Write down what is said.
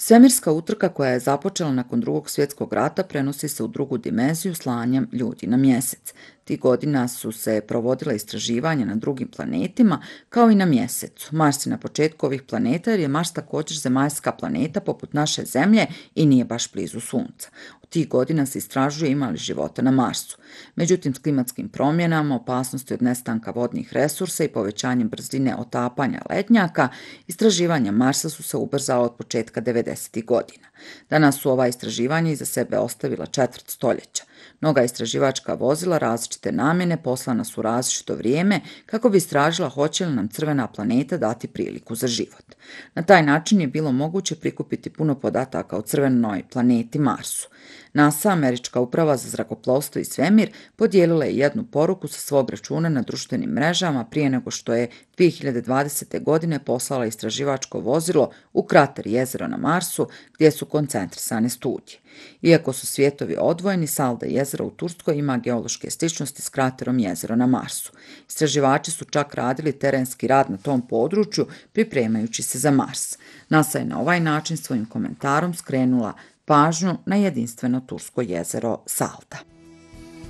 Svemirska utrka koja je započela nakon Drugog svjetskog rata prenosi se u drugu dimenziju slanjem ljudi na mjesec. Tih godina su se provodila istraživanja na drugim planetima kao i na mjesecu. Mars je na početku ovih planeta jer je Mars također zemaljska planeta poput naše Zemlje i nije baš blizu Sunca. U tih godina se istražuje ima li života na Marsu. Međutim, s klimatskim promjenama, opasnosti od nestanka vodnih resursa i povećanjem brzine otapanja lednjaka, istraživanja Marsa su se ubrzala od početka 90. godina. Danas su ova istraživanja iza sebe ostavila četvrt stoljeća. Mnoga istraživačka vozila različite namjene poslana su u različito vrijeme kako bi istražila hoće li nam crvena planeta dati priliku za život. Na taj način je bilo moguće prikupiti puno podataka o crvenoj planeti Marsu. NASA, Američka uprava za zrakoplovstvo i svemir, podijelila je jednu poruku sa svog računa na društvenim mrežama prije nego što je 2020. godine poslala istraživačko vozilo u krater jezera na Marsu gdje su koncentrisane studije. Iako su svijetovi odvojeni, Salda jezera u Turskoj ima geološke sličnosti s kraterom jezera na Marsu. Istraživači su čak radili terenski rad na tom području pripremajući se za Mars. NASA je na ovaj način svojim komentarom skrenula pažnju na jedinstveno tursko jezero Salda.